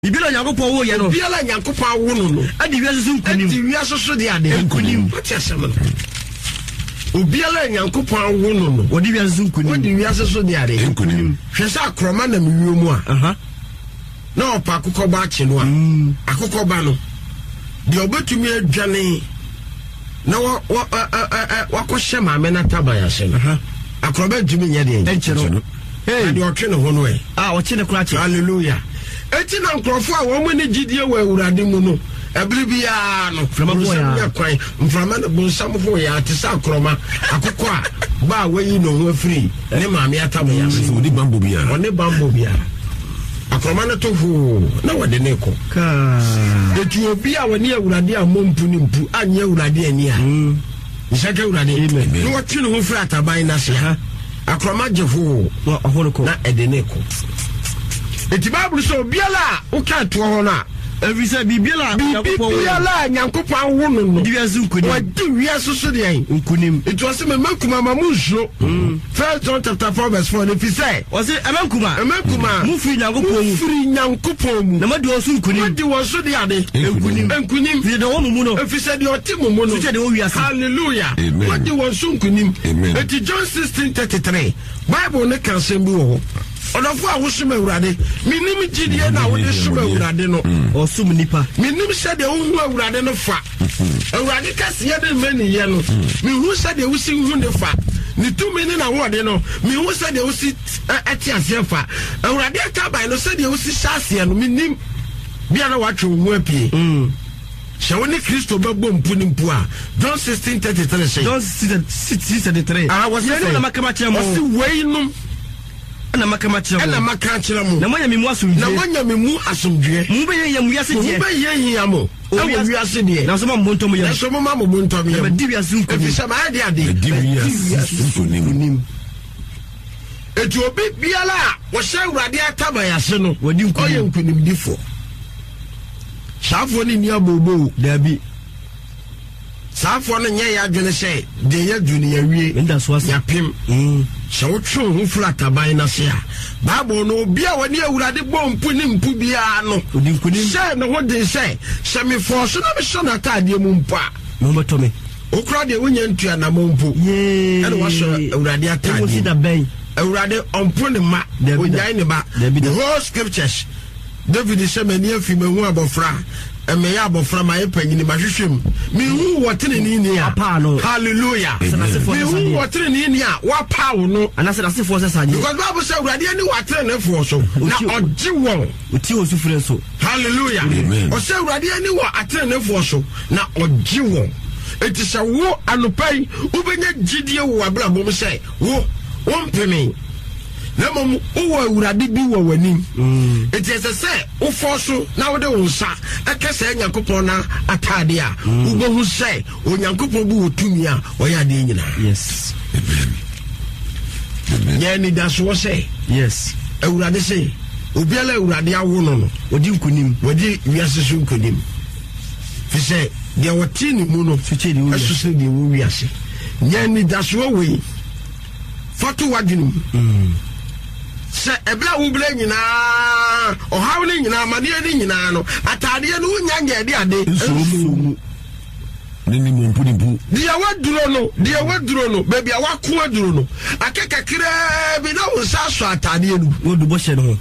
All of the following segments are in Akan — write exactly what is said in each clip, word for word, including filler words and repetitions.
Bibila Yankopon wo ye no. Bibila Yankopon wo no no. Adi wiase so nkunim. Adi wiase so de ade nkunim. What is am? Obiala Yankopon wo no no. Odi wiase so nkunim. Odi wiase so de ade nkunim. Hwesa akroma na miwo mu a. Aha. Na opa akukọ ba ache no a. Akukọ ba no. De obetumi adwane. Na wa wa wa ko hye ma me na tabaya hye no. Aha. Akroba djumi nye de. Enchero. Hey, de otwe no ho no e. Ah, otwe ne kura che. Hallelujah. Eti na nkrofo a wo mu ne gidie wa awurade mu no. Ebiri bia no. Frama bo ya. Kwan. Mframa no bonsam ho ya te sa akroma. Akokọ a ba wayi no ho afiri. Ne maame atabaya hye. Odi bambo bia. Oni bambo bia. Akroma no to ho na wode ne ko. Ka. Eti obi a woni awurade a mompu ni mpu anye awurade ani a. Mm. Isaka awurade. No watwe no ho firi ataban na se ha. Akroma jefo wa ahoroko na edeneko eti bible so biala o ka to ho na every say bibiala Yankopon biala Yankopon wo no no diwiase nkunim wa diwiase so de en nkunim it was me makuma ma munso First John chapter four verse four if you say was it amankuma amankuma mu firi Yankopon mu firi Yankopon mu na ma di osu nkunim ma di osu de ade nkunim nkunim fi de wo mu no if you say de oti mu mu no fi de wo wiase hallelujah ma di osu nkunim eti John sixteen thirty-three Bible ne kan sem bi wo Onofo a wosuma awurade minim gidie na wo de suma awurade no osum nipa minim se de wo hu awurade no fa awurade kase ye de mani ye no mi hu se de wo si hu de fa ni tumi ni na wo de no mi hu se de wo si eti ase fa awurade aka bai no se de wo si shase no minim bia na watwe wo apie mm Shawoni Kristo babo mpuni mpu a John sixteen thirty-three say John sixteen thirty-three ah was na makama chemo was weinum na makama chemo na makama chemo na monya memu asomdwe na monya memu asomdwe mu be ye wiase de mu be ye hia mo o wiase de na so ma mbontom ye na so ma mbontom ye na di wiase nkunim efisa ma ade ade di wiase nkunim etu obi biala wo sha urade ataba yase no wadi nkunim oye nkunim difo Safo ni ni abobo dabi Safo no nye ya dwene se de ya dwene ya wie nda so asa ya pem mm se wo twe ho flat aban na se a Bible no obi a wani awurade bompu ni mpu bia no odi nkunim se no ho de se se me force na me so na taade mu mpu a no beto me okura de wonya ntua na mompu ye ene waso awurade ataade mo si da ben awurade ompu ne ma onyai ne ba the whole scriptures David se mani afi mahu abofra eme ya abofra ma yepanyini ma hwehwem me hu wotene ni ni a hallelujah me hu wotene ni ni a wa pawo no anase nase fo sesa nye because Bible say urade ani watre ne fo so na oji won oti o sufure so hallelujah o say urade ani wa atre ne fo so na oji won eti se wo anopai ubenya gidie wo abra bom say wo wo mpemi na mom wo awurade bi wo wanim it is a say wo forso na wo de wo nsa akasa Yankopon na atade a wo bohu say Onyankopon bu otumi a wo ya de nyina yes ya ni da so say yes awurade say obiala awurade awo no no odi nkunim wodi wiase so nkunim fi say de woti ni mu no fiche de wo aso de wo wiase ya ni da so we fatu wadwinum mm se ebla wo bla nyina o hawo ni nyina amade ni nyina no atade no nya nya de ade nsumu ni ni mompu ni bu dia waduro no dia waduro no baby awako aduro no akeka kire bi na wo sa so atade no wo du bo hye no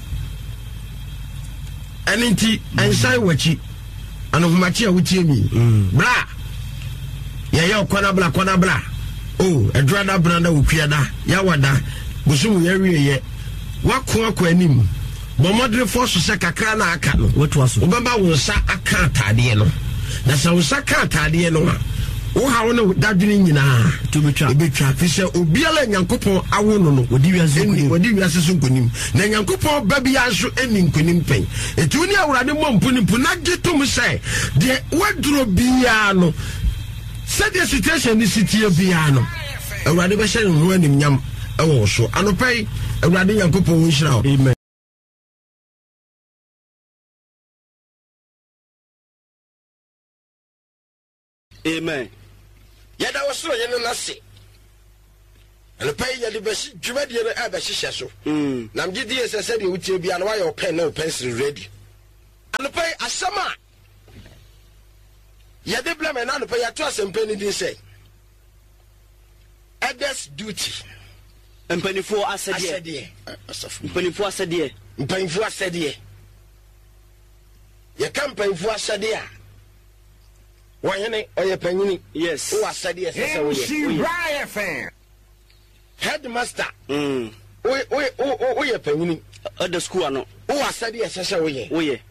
aninti ansai wachi anohumachi a wutie mi bra ya ya kwana bla kwana bla oh edrada branda wo kwiada ya wada busumu ya wiye wako akwanim bomodre force se kakra na aka no wetu aso obaba wo nsa aka atade no na sa wo nsa aka atade no wo ha wo no dadwene nyina to betwa betwa fi se obiala Yankopon awo no no odi wiase nkunim odi wiase so nkunim na Yankopon babi aso eni nkunim pen etu ni awurade mompu ni mpuna getum se de waduro bia no se the situation ni sitie bia no awurade be hye no anim nyam ewo so anopai awurade Yankopon nhyira o amen amen yada wasoro yene nase anopai yade be dwumadi no aba hyehyɛ so mm namgye die sɛ sɛ de wutie bia no wa yɛ pen na pencil ready asama ya de blame na no pe ya to asempɛ ni din say elders duty mpanifo asɛdeɛ mpanifo asɛdeɛ mpanifo asɛdeɛ ya kan mpanifo asɛdeɛ a wɔyene ɔyɛ panyini yes o asɛdeɛ sɛ sɛ wɔyɛ headmaster mm o o o o yɛ panyini other school ano o asɛdeɛ sɛ sɛ wɔyɛ wɔyɛ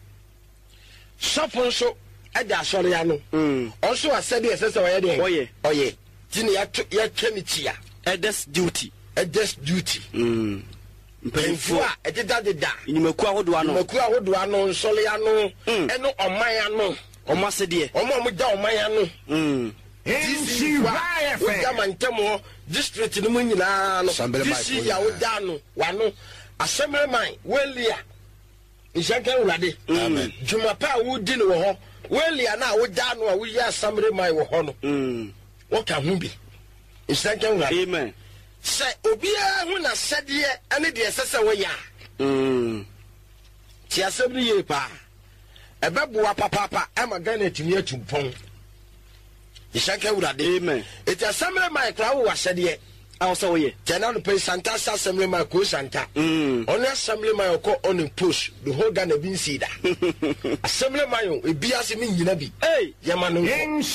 sɔfo nso ɛda asɔre ano mm ɔnso asɛdeɛ sɛ sɛ wɔyɛ deɛ wɔyɛ ɔyɛ tini ya ya twɛni tia elders duty elders duty mm mpanifo a ɛdeda deda inimaku ahodoɔ ano inimaku ahodoɔ ano nsɔle ano ɛno ɔman ano ɔmo asɛdeɛ ɔmo a mo da ɔman ano mm dc wa woda mantam district no mu nyinaa no dc ya woda no wano assemblyman welia nhyɛnka wurade amen dwuma pa a wodi no wɔ hɔ welia na woda no a woyɛ assemblyman wɔ hɔ no mm woka ho bi nhyɛnka wurade amen sɛ obiara ho na sɛdeɛ ane deɛ ɛsɛ sɛ wɔyɛ a mm ti asɛm no yie paa ɛbɛboa papapa ɛma Ghana tumi atum pɔn nhyɛnka wurade amen eti assemblyman kora wo wasɛdeɛ awo sɛ wɔyɛ tɛna no pɛ santa sa assemblyman ko santa mm ɔno assemblyman ɔkɔ on a post the whole Ghana bi nsi da assemblyman ebi ase me nyina bi hey yɛma no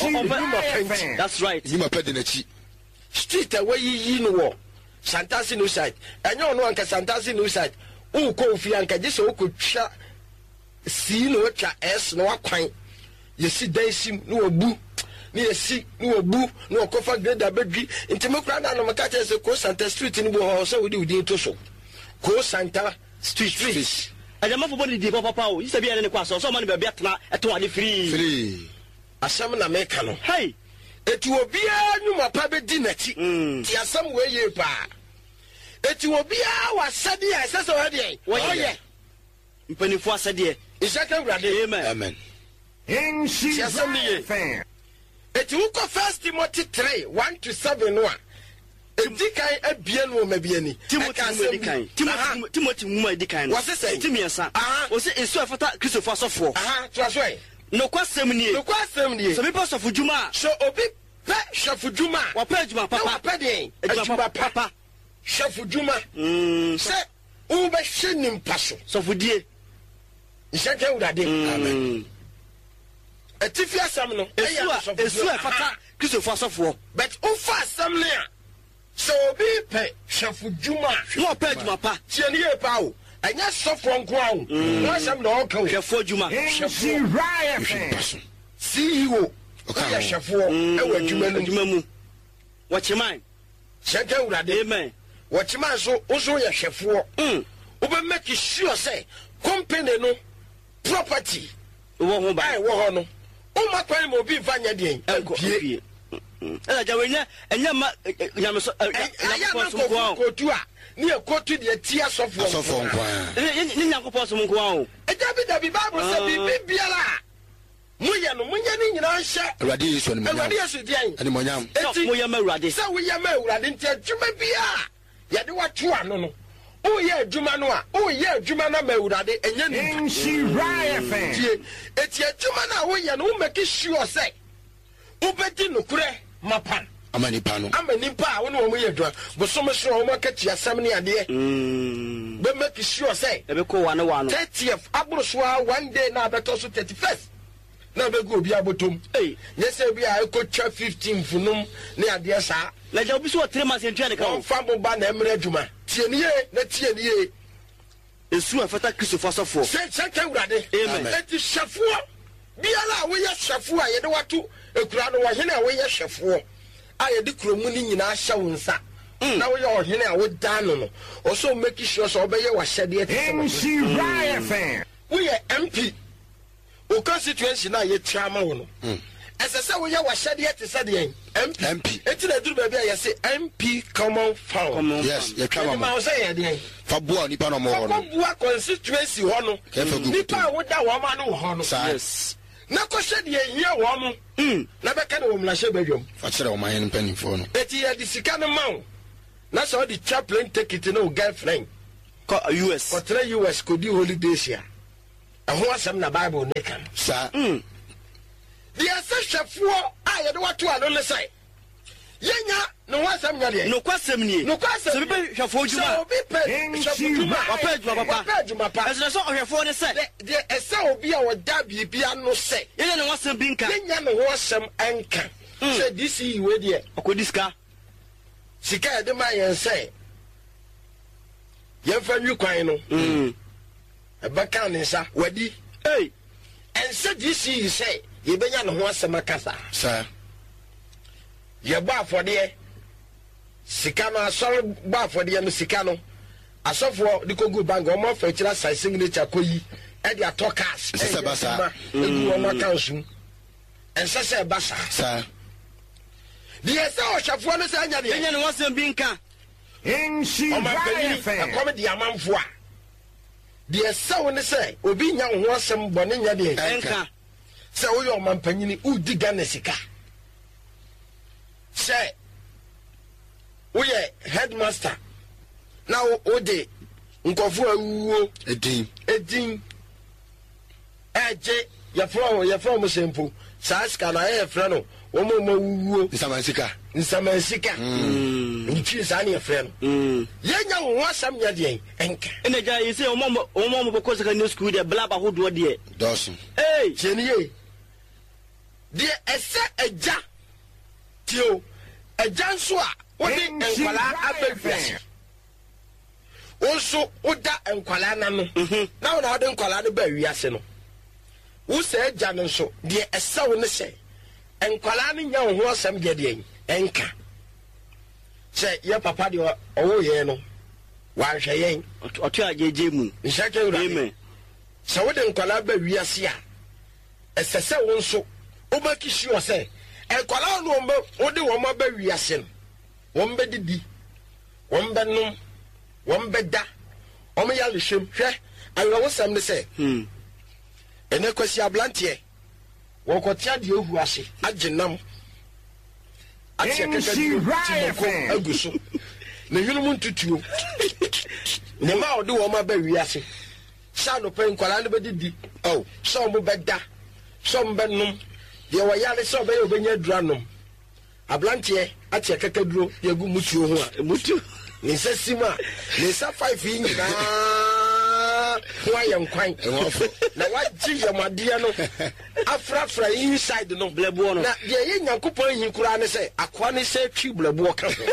that's right yima pɛ de n'akyi street a wayiyi no wɔ santasi no side ɛnyɛ ɔno anka santasi no side wokɔ ofie anka gye sɛ wokɔtwa sii na watwa s na wakwan yɛsi dan sim na wabu na yɛsi na wabu na wɔkɔfa greda bɛdwi nti mekora na anomaka kyerɛ sɛ ko santa street no bi wɔ hɔ sɛ wode wodin to so ko santa street street agyamafo bɔ ne die papa o yi sɛ bia ne kɔ asɔ sɛ ɔma ne baabi atena ɛto ade free free asɛm na meka no hey eti obiara nyuma pa bedi n'akyi ti asɛm wɔ yie paa eti obiara wasɛdeɛ a ɛsɛ sɛ wɔyɛ wɔyɛ mpanifo asɛdeɛ isaka wurade amen amen ti asɛm no yie eti wokɔ first Timothy three one to seven no a edi kan abie no ma bie ni Timothy nwuma edi kan Timothy Timothy nwuma edi kan no wɔse sɛ timiɛnsa wɔse esu afata kristofo asɔfoɔ aha to aso ɛ nokwasɛm nie nokwasɛm nie sɛ mepɛ sɔfo dwuma a so obi pɛ hwɛfo dwuma a wɔpɛ adwuma papa wɔpɛ deɛ adwuma papa hwɛfo dwuma sɛ wobɛhwɛ nimpa so sɔfodie nhyɛnka wurade amen atifi asɛm no esu a esu a fata kristofo asɔfoɔ but wofa asɛm no a sɛ obi pɛ hwɛfo dwuma a na wɔpɛ adwuma pa tie ne yie pa o ɛnyɛ sɔfoɔ nko a o na asɛm na ɔka o hwɛfoɔ adwuma hwɛfoɔ C E O ɔyɛ hwɛfoɔ ɛwɔ adwuma no adwuma mu wɔkyeman hyɛnka wurade amen wɔkyeman so woso yɛ hwɛfoɔ wobɛmake sure sɛ company no property wɔ ho ba ɛwɔ hɔ no woma kwan ma obi mfa nyɛ deɛn ɛmpie ɛna gya wɔnyɛ ɛnyɛ ma nyamesɔ ɛyɛ na kɔtu a ne yɛ kɔtu deɛ ti asɔfoɔ asɔfoɔ nkoa ne nyankopɔn som nkoa o ɛgya bi dabi bible sɛ biribi biara a moyɛ no monyɛ ne nyinaa hyɛ awurade yesu animonyam awurade yesu deɛn animonyam enti moyɛ ma awurade sɛ woyɛ ma awurade nti adwuma biara yɛde wato ano no woyɛ adwuma no a woyɛ adwuma no ma awurade ɛnyɛ ne tie eti adwuma no a woyɛ no womɛke sure sɛ wobɛdi nokorɛ mapa ama nipa no ama nipa a wone wɔn yɛ adwuma bosom so wɔn akatua asɛm ne adeɛ bɛmɛke sure sɛ ɛbɛkɔ wa ne wa no thirtieth aboro so a one day na abɛtɔ so thirty-first na bɛgu obi abotom nyɛ sɛ obi a ɛkɔtwa fifteen funum ne adeɛ saa na gya obi so wɔ three months ntua ne ka o ɔmfa mo ba na ɛmmerɛ adwuma tie ne yie na tie ne yie esu afata kristofo asɔfoɔ sɛ sɛnka wurade amen eti hyɛfoɔ biara a woyɛ hyɛfoɔ a yɛde wato ekura no wɔhene a woyɛ hyɛfoɔ a yɛde kuromu ne nyinaa hyɛ wo nsa na woyɛ ɔhene a wodaa no no ɔsɔ make sure sɛ ɔbɛyɛ w'ahyɛdeɛ te sɛ woyɛ M P o constituency na yɛtua ma wo no ɛsɛ sɛ woyɛ w'ahyɛdeɛ te sɛ deɛn M P eti na duru baabi a yɛse M P common fund yes yɛtwa ma wo sɛ yɛ deɛn fa boa nipa no mo hɔ no fa boa constituency hɔ no nipa a woda wɔn ma no wɔ hɔ no yes na kɔhyɛ deɛ hia wɔn mo na bɛka ne wɔn mmarahyɛ badwam fa kyerɛ wɔn ayɛ no mpanimfoɔ no eti yɛde sika no ma wo na sɛ ɔde chaplain ticket ne wo girlfriend kɔ U S kɔtena U S kɔdi holidays a a ho asem na Bible ne kan sa mm the asehwefo a ye de wato ano le sai yenya no wasam nya de no kwasem nie no kwasem se be hwefo juma so obi pe hwefo wa pa juma papa pa juma pa eso so hwefo ne se de esa obi a woda bibia no se yenya no wasem bi nka yenya no wasam enka se disi we de akodiska sika de ma yen se yen fa nwi kwan no mm e ba kan ne sa wadi hey en se disi say ye benya no ho asem akasa sa ye ba afode sika no asor ba afode no sika no asofo de kogu bank o mo fa kira sai signature koyi e de atokas e se basa e du o ma kansu en se se basa sa de se o hwafo no se anya de yenya no wasem bi nka Enshi o ma panyini e kom de amanfo a de se wo ne se obi nya ho asem bone nya de enka se wo yo man panyini u diga ne sika se wo ye headmaster na wo de nkofo awuo edin edin eje ya fro ya fro mo sempo sa ska na e fre no wo mo mo wuo nsamansika nsamansika mm nchi sa na e fre no mm yenya wo asam nya de enka ene ja yi se o mo o mo mo ko secondary school de blaba hodo de dosun hey cheniye de ese eja tio eja nso a wo de enkwala abɛhwɛ also oda enkwala na no na wo na wo de enkwala no ba wiase no wo se eja no nso de esaw ne se enkwala no nya ho asam de de enka se ye papa de owo ye no wa hwɛ yen otu ajeje mu nshake wura amen se wo de enkwala ba wiase a esese wo nso obaki sure say enkwala no mbe wo de wo ma ba wiase no wo mbe didi wo mbe nom wo mbe da o me ya lehwem hwɛ ayo wo sam ne se hmm ene kwasi ablante wo kotia de ohu ase agenam atia keke aguso ne yunu ntutuo ne ma ode wo ma ba wiase sha no pe enkwala no be didi oh so mo be da so mbe nom ye wo yale so be ye obenya duranom ablante atia keke duro ye gu mutuo ho a mutu ni se sima ni sa five yin na wa yan kwan na wa ji yamade no afrafra inside no blebo no na ye ye Nyankopon yin kura ne se akwa ne se twi blebo ka ho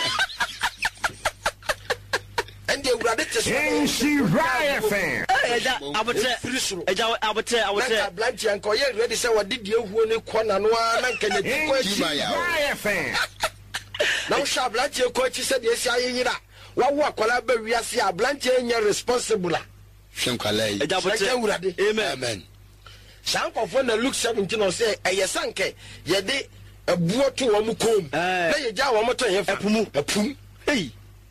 ende urade tese Enshi Raya fan eja abote eja abote abote na blanche anko ye ready se wadidi ehuo ne kona no na nkanya tikwa Enshi Raya fan na usha blanche ko chi se de esi ayira wa wo akwala ba wiase a blanche nya responsible a hwenkwala yi eja abote urade amen amen sankofo na Luke seventeen o say eyesanke ye de ebuo to wo mu kom na ye ja wo moto ye fa epumu epum hey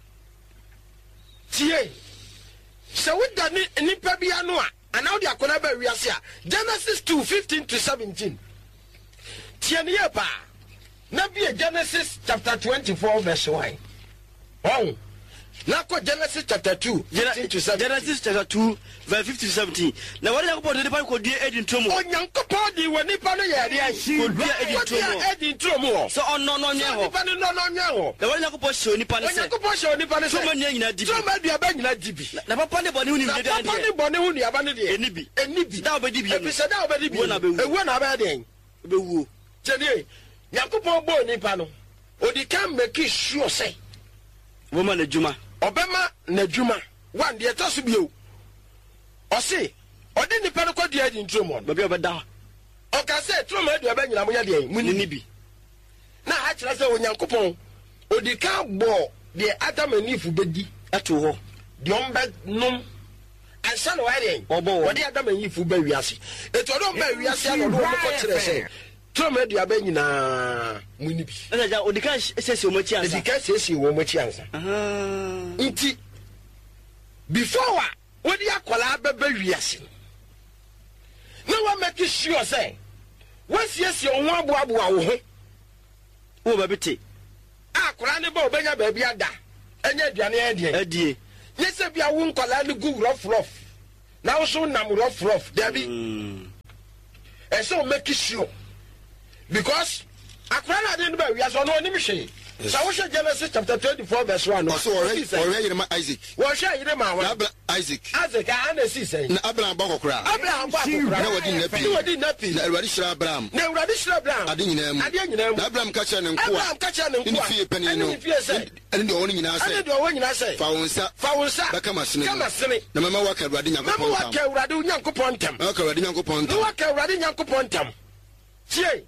tie se woda ni nipa bia no a ana wo de akwala ba wiase a Genesis two fifteen to seventeen tie ne ye pa na be Genesis chapter twenty-four verse one oh na ko Genesis chapter two fifteen to seventeen Genesis chapter two verse fifteen to seventeen na wale yakopɔ de pa ko die edi ntomo onyankopɔ di wɔ nipa no yɛ de ko die edi ntomo edi ntomo so ɔno no nyɛ ho nipa no no no nyɛ ho na wale yakopɔ hyɛ nipa ne sɛ onyankopɔ hyɛ nipa no sɛ so manya nyina dibi so ma duaba nyina dibi na papa ne bɔne hu ni na de papa ne bɔne hu nuaba no de eni bi eni bi da obedi bi ebi sɛ da obedi bi Ewu na bewu. ewu na ba de be wuo tɛni nyankopɔ bɔ nipa no odi kan make sure sɛ wo ma na djuma obema na djuma wan de taso bio ɔse ɔde nipa no kɔ dia di ntromo ba bi obeda ɔka sɛ tromo adu aba nyina mo nya de mu ni bi na ha kyerɛ sɛ onyankopɔn odi kan bɔ de Adam and Eve bedi ato hɔ de ɔmba nom ansa na wade Ɔbɔ wɔ. ɔde Adam and Eve ba wiase eto ɔde ba wiase ana ɔde ɔkɔ kyerɛ sɛ tromo adu aba nyina mu ni bi na ja odika sese o machi edi ansa ka sesi wo mo chi ansa aha nti before wa wodi akola baba wiase na wa make sure say wasiesie wo ho aboaboa wo ho wo ba bete akola ne ba obenya ba bia da enya aduane ya de adie nyese bia wo nkola ne gu rough rough now so nam rough rough there be and so make sure because akra na dey no ba wi so no ni me hwe so wo hwe Genesis chapter twenty-four verse one no so already already ma Isaac wo hwe yire ma wa Isaac Isaac a na si say na Abraham ba kokora Abraham ba kokora na wadi na pi na wadi na pi na Awurade shira Abraham na Awurade shira Abraham ade nyina mu ade nyina mu na Abraham ka kire ne nko Abraham ka kire ne nko ni fie pani no ene de won nyina say ene de won nyina say fa wonsa fa wonsa ba kama sene kama sene na mama wa ka Awurade Nyankopɔn mama wa ka Awurade Nyankopɔn tam na ka Awurade Nyankopɔn tam na wa ka Awurade Nyankopɔn tam tie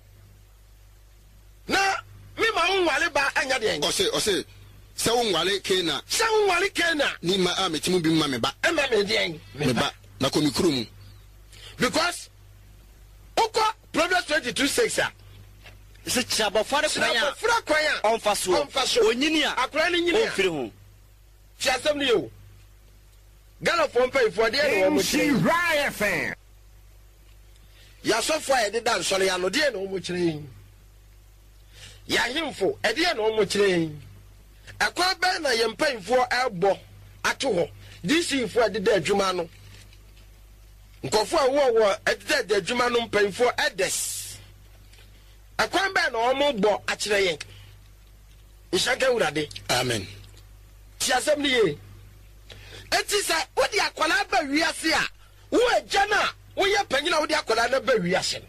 na mi ma unwale ba anya de o se o se se unwale Kena se unwale Kena ni ma a metimu bi ma me ba e ma me de me ba na ko mi kuru mu because oko Proverbs twenty-two six a se chabo fare kwanya fare kwanya on faso on faso onyini a akora ni nyini o firi ho ti asem ni o Gala fo mpa ifo de no mo She Riot fan. Ya so fo e de dan sore ya no de no mo kire ya himfo e de no mo kire akwa ba na ye mpa ifo ebo ato ho this ifo e de da adwuma no nkofo a wo wo e de da adwuma no mpa ifo edes akwa ba na o mo bo a kire yen ishaka urade amen ti asem ni ye eti sa wodi akwala ba wiase a wo agya na wo ye panyina wodi akwala na ba wiase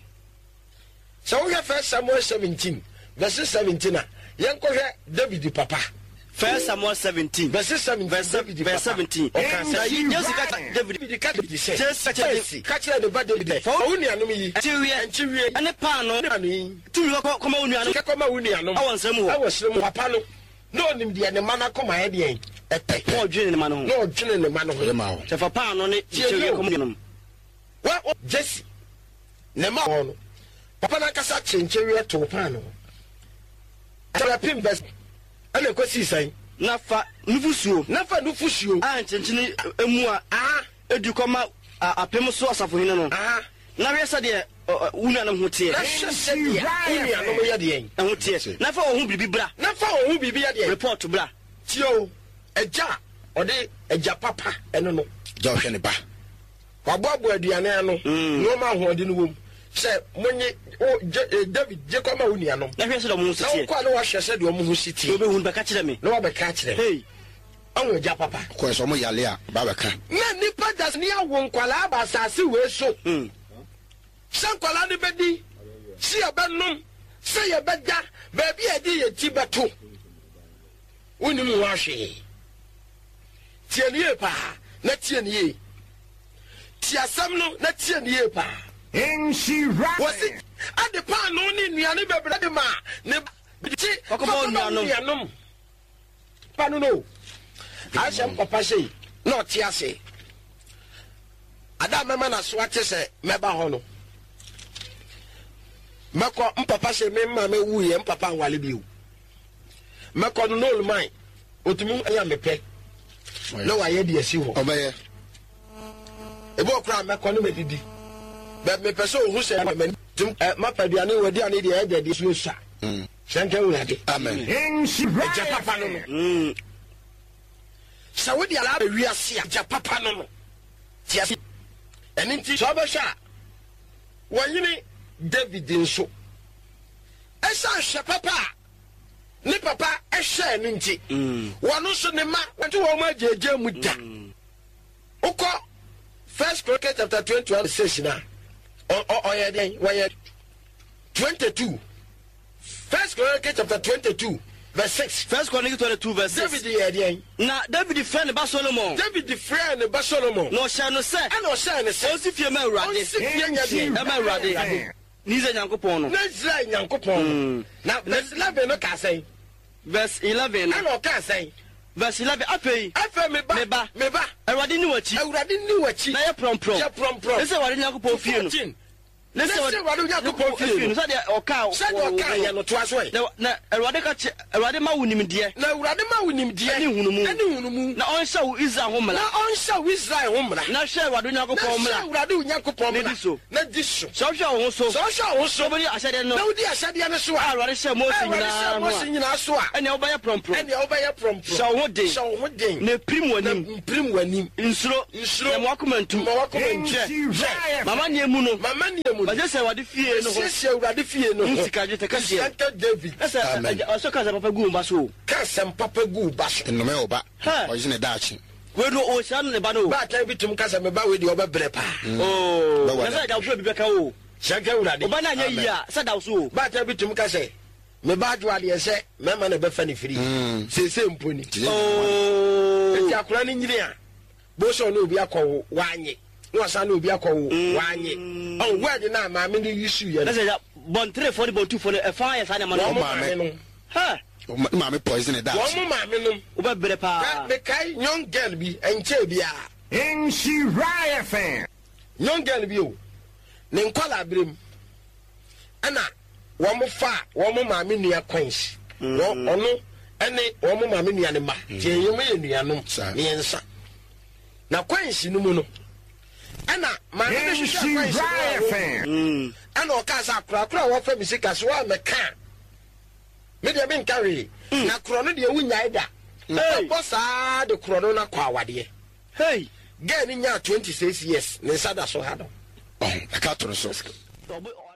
so wo ye First Samuel seventeen verse seventeen a yenkohwe David papa First Samuel seventeen verse seventeen verse seventeen okay Jesus ka David ka David say Jesus ka kire de ba David for wo nuanom yi chiwie chiwie ane pa no anu tu yo koma wo nuanom ka koma wo nuanom awon nsem ho awon nsem papa no no nim de ne mana koma he de epe mo dwene ne ma no ho no dwene ne ma no ho ma ho se fa pa no ne chiwie koma nuanom wa Jesse ne ma ho no papa na kasa chenchewie to pa no tara pim best ana ko si sai na fa nufusuo na fa nufusuo a chenchene emu a ah edu koma apem so asafo hene no ah na we se de wuna no ho tie na hwese de unia no ye de en ho tie na fa wo hu bibi bra na fa wo hu bibi ye de report bra tio eja ode eja papa eno no ja hwe ne ba wababo aduane ano no ma hoode no wom se monye David je koma unia no na hwe se do mo na sitie kwa no wa hwese de mo ho sitie obe hu baka kire me na wa beka kire hey anwo eja papa ko so mo yale a ba ba ka na nipa das ni awo nkwala ba asase we so mm san kwala ne bedi si abanum se ye beda ba bi edi ye ti beto woni mu wa hwe tie nie pa na tie nie ti asam no na tie nie pa In She Riot. wasi ade pa no ni nuane bebre de ma ne ti Okomo nuanom pa no no asem papa sei no ti ase ada mama na so ate se meba ho no mako mpapa sei me ma me wuye mpapa nwale biu mako no no man otumu anya mepe no wa ye de asi ho obaye ebo okra mako no medidi be me person who say tum ma paduane wadi ane de e de de so sha mm shanka urade amen In She Riot. ja papa no no mm sa wodi ala ba wiase a ja papa no no ti asi eni nti so ba sha wanyini David nso esa hwe papa ne papa ehwe eni nti wono so ne ma wonto wo ma jeje mu da uko First Chronicles chapter twenty-one six na o o ye den wo twenty-two First Chronicles chapter twenty-two verse six First Chronicles twenty-two verse six David ye den na David friend ba Solomon David the friend ba Solomon no hye no se and o say ne se o si fie ma urade si fie nya She den e ma urade ni ze nyankopon no na Israel nyankopon na verse eleven no ka say verse eleven and o ka say verse eleven afei afa me ba me ba me ba urade ni wachi awurade ni wachi na ye promprom ye promprom ese wade nyankopon fie no let's say what do you go feel so the oka so the oka ya no to aso e na Awurade ka che Awurade ma wonim de na Awurade ma wonim de ani hunumu ani hunumu na on sha wo Israel ho mra na on sha wo Israel ho mra na hwe Awurade Nyankopɔn mra na Awurade Nyankopɔn mra na diso na diso so hwe wo so so hwe wo so bodi asade no na wodi asade ne so a Awurade hwe Mose nyina Mose nyina so a ene obaya prompro ene obaya prompro so ho de so ho de na prim wanim prim wanim insuro insuro na mwakomantu mwakomantu mama ne mu no mama ne mu ba je se Awurade fie no ho se Awurade fie no ho sika je te ka se Santa David esa aso ka se papa gu ba so ka se papa gu ba so no me oba o je ne daachi we do o sha ne ba no ba ta bitum ka se me ba we di oba bre pa oh na sa da so bi be ka o Shanka Awurade oba na nya yi a sa da so ba ta bitum ka se me ba jo ade se me ma na be fa ne firi se se mponi oh enti akura ni nyiri a bo so na obi akọ wanye no asa na obi akọ wanye on word na ma me ni yisu ye na say bon three for bon two for e fa ya sa na ma no ma me no ha ma me poison e da wo mo ma me no oba bere pa me kai young girl bi enche bia in she riot fan young girl bi o ne nkwala brem ana wo mo fa wo mo ma me nua queens wo ono ene wo mo ma me nua ne ma je yem ye nua no ne yensa na queens no mu no ana ma me in hwehwe she queens riot fan ana o ka sa kura kura wo fa mi sika so wa me ka me de ben carry na kuro no de wunya ida hey bo sa de kuro no na kwa awade hey girl ni nya twenty-six years ne sada so ha do oh aka toro so